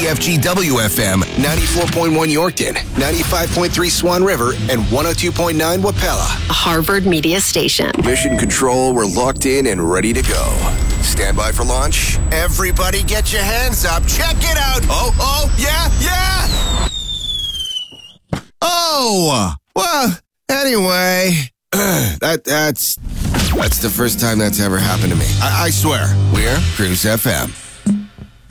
WPFG WFM 94.1 Yorkton, 95.3 Swan River, and 102.9 Wapella. A Harvard Media Station. Mission Control, we're locked in and ready to go. Stand by for launch. Everybody get your hands up. Check it out. Oh, yeah. Oh, well, anyway, that's the first time that's ever happened to me. I swear. We're Cruise FM.